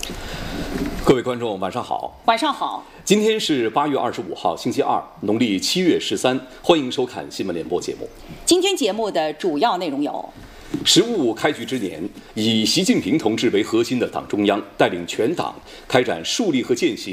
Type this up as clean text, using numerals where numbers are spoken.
各位观众，晚上好。 晚上好。 今天是8月25号，星期二，农历7月13，欢迎收看新闻联播节目。 今天节目的主要内容有： 十五开局之年，以习近平同志为核心的党中央带领全党开展树立和践行